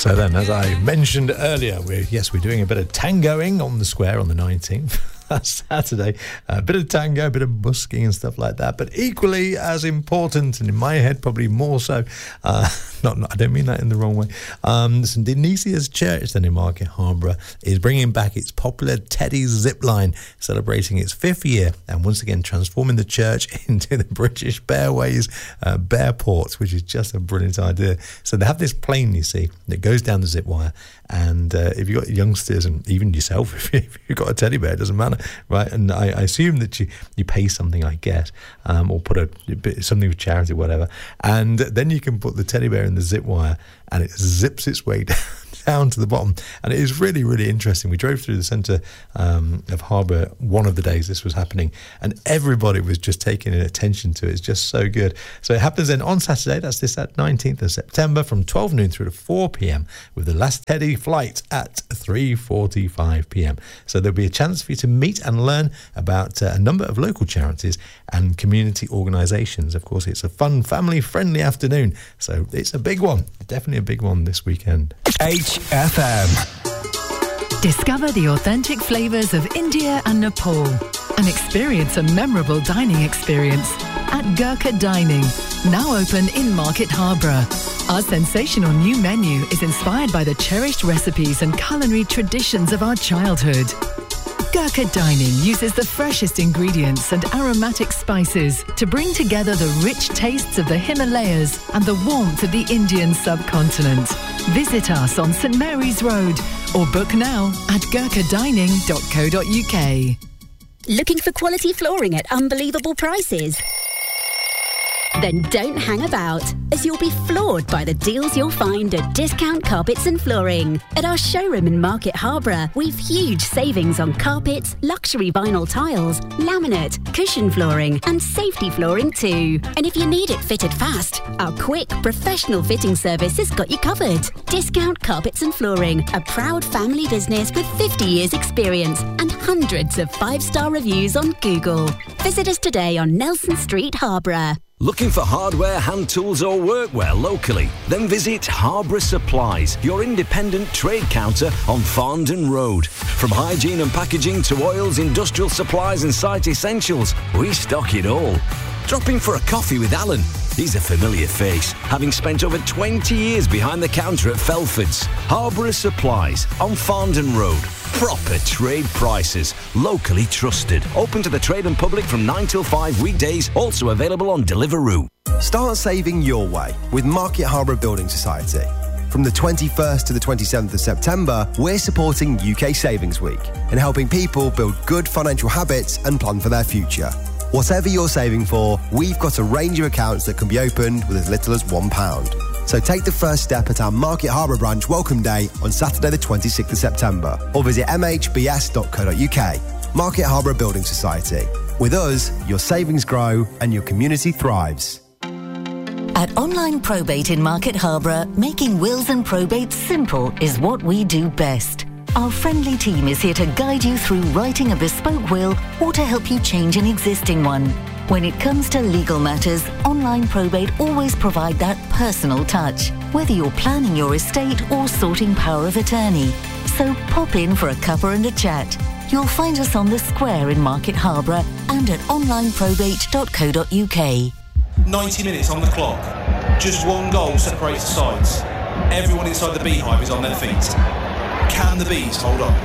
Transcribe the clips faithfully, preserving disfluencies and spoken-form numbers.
So then, as I mentioned earlier, we're, yes, we're doing a bit of tangoing on the square on the nineteenth. That's Saturday. A bit of tango, a bit of busking and stuff like that. But equally as important, and in my head probably more so, uh, not, not I don't mean that in the wrong way, um, St Denisia's Church then in Market Harborough is bringing back its popular Teddy Zipline, celebrating its fifth year and once again transforming the church into the British Bearways uh, Bearport, which is just a brilliant idea. So they have this plane, you see, that goes down the zip wire, and uh, if you've got youngsters and even yourself, if you've got a teddy bear, it doesn't matter, right? And I, I assume that you, you pay something, I guess, um, or put a something with charity, whatever, and then you can put the teddy bear in the zip wire and it zips its way down, down to the bottom. And it is really, really interesting. We drove through the centre um, of Harbour one of the days this was happening, and everybody was just taking attention to it. It's just so good. So it happens then on Saturday, that's this at nineteenth of September, from twelve noon through to four p.m, with the last Teddy flight at three forty-five p.m. So there'll be a chance for you to meet and learn about uh, a number of local charities and community organisations. Of course, it's a fun, family-friendly afternoon, so it's a big one, definitely a big one this weekend. H F M. Discover the authentic flavours of India and Nepal and experience a memorable dining experience at Gurkha Dining, now open in Market Harborough. Our sensational new menu is inspired by the cherished recipes and culinary traditions of our childhood. Gurkha Dining uses the freshest ingredients and aromatic spices to bring together the rich tastes of the Himalayas and the warmth of the Indian subcontinent. Visit us on St Mary's Road or book now at gurkha dining dot co dot uk. Looking for quality flooring at unbelievable prices? Then don't hang about, as you'll be floored by the deals you'll find at Discount Carpets and Flooring. At our showroom in Market Harborough, we've huge savings on carpets, luxury vinyl tiles, laminate, cushion flooring, and safety flooring too. And if you need it fitted fast, our quick, professional fitting service has got you covered. Discount Carpets and Flooring, a proud family business with fifty years experience and hundreds of five-star reviews on Google. Visit us today on Nelson Street, Harborough. Looking for hardware, hand tools or workwear locally? Then visit Harborough Supplies, your independent trade counter on Farndon Road. From hygiene and packaging to oils, industrial supplies and site essentials, we stock it all. Drop in for a coffee with Alan. He's a familiar face, having spent over twenty years behind the counter at Felford's. Harborough Supplies on Farndon Road. Proper trade prices, locally trusted. Open to the trade and public from nine till five weekdays, also available on Deliveroo. Start saving your way with Market Harborough Building Society. From the twenty-first to the twenty-seventh of September, we're supporting U K Savings Week and helping people build good financial habits and plan for their future. Whatever you're saving for, we've got a range of accounts that can be opened with as little as one pound. So take the first step at our Market Harborough branch Welcome Day on Saturday the twenty-sixth of September, or visit m h b s dot co dot u k. Market Harborough Building Society. With us, your savings grow and your community thrives. At Online Probate in Market Harborough, making wills and probates simple is what we do best. Our friendly team is here to guide you through writing a bespoke will or to help you change an existing one. When it comes to legal matters, Online Probate always provide that personal touch, whether you're planning your estate or sorting power of attorney. So pop in for a cuppa and a chat. You'll find us on the square in Market Harborough and at online probate dot co dot u k. ninety minutes on the clock. Just one goal separates the sides. Everyone inside the beehive is on their feet. Can the bees hold on?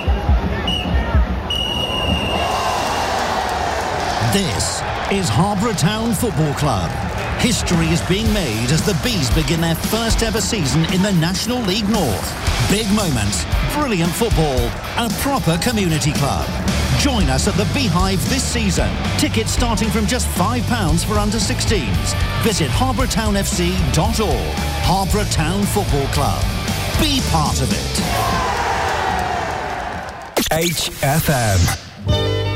This is Harborough Town Football Club. History is being made as the Bees begin their first ever season in the National League North. Big moments, brilliant football, a proper community club. Join us at the Beehive this season. Tickets starting from just five pounds for under sixteens. Visit harborough town f c dot org. Harborough Town Football Club. Be part of it. H F M.